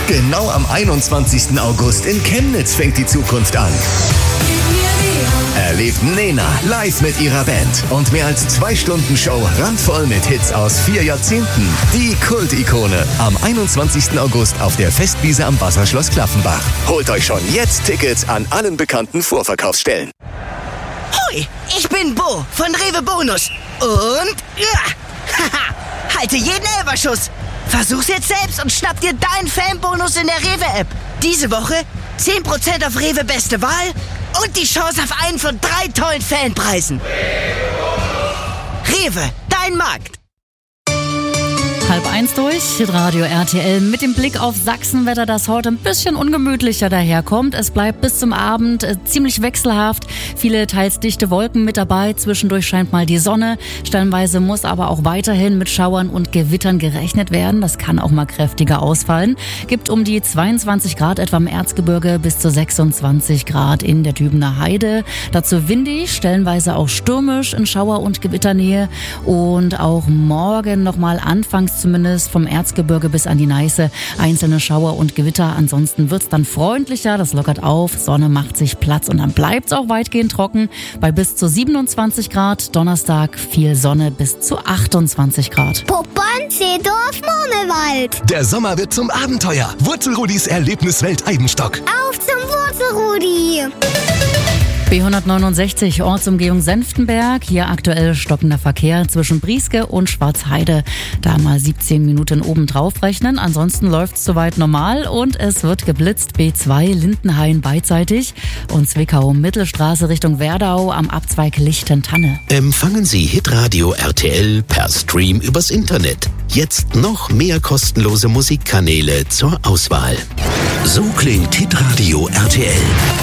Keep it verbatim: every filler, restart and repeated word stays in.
Genau am einundzwanzigsten August in Chemnitz fängt die Zukunft an. Erlebt Nena live mit ihrer Band und mehr als zwei Stunden Show randvoll mit Hits aus vier Jahrzehnten. Die Kult-Ikone am einundzwanzigsten August auf der Festwiese am Wasserschloss Klaffenbach. Holt euch schon jetzt Tickets an allen bekannten Vorverkaufsstellen. Hoi, ich bin Bo von Rewe Bonus und ja, haha, halte jeden Elferschuss. Versuch's jetzt selbst und schnapp dir deinen Fanbonus in der Rewe-App. Diese Woche zehn Prozent auf Rewe Beste Wahl und die Chance auf einen von drei tollen Fanpreisen. Rewe, dein Markt. Halb eins durch, Radio R T L mit dem Blick auf Sachsenwetter, das heute ein bisschen ungemütlicher daherkommt. Es bleibt bis zum Abend äh, ziemlich wechselhaft. Viele teils dichte Wolken mit dabei. Zwischendurch scheint mal die Sonne. Stellenweise muss aber auch weiterhin mit Schauern und Gewittern gerechnet werden. Das kann auch mal kräftiger ausfallen. Gibt um die zweiundzwanzig Grad etwa im Erzgebirge bis zu sechsundzwanzig Grad in der Dübener Heide. Dazu windig, stellenweise auch stürmisch in Schauer- und Gewitternähe. Und auch morgen nochmal anfangs zumindest vom Erzgebirge bis an die Neiße einzelne Schauer und Gewitter. Ansonsten wird's dann freundlicher, das lockert auf, Sonne macht sich Platz und dann bleibt's auch weitgehend trocken bei bis zu siebenundzwanzig Grad. Donnerstag viel Sonne bis zu achtundzwanzig Grad. Poppern, Seedorf, Murmelwald. Der Sommer wird zum Abenteuer. Wurzelrudis Erlebniswelt Eibenstock. Auf zum Wurzelrudi. B hundertneunundsechzig, Ortsumgehung Senftenberg. Hier aktuell stockender Verkehr zwischen Brieske und Schwarzheide. Da mal siebzehn Minuten obendrauf rechnen. Ansonsten läuft's soweit normal und es wird geblitzt. B zwei Lindenhain beidseitig und Zwickau Mittelstraße Richtung Werdau am Abzweig Lichtentanne. Empfangen Sie Hitradio R T L per Stream übers Internet. Jetzt noch mehr kostenlose Musikkanäle zur Auswahl. So klingt Hitradio R T L.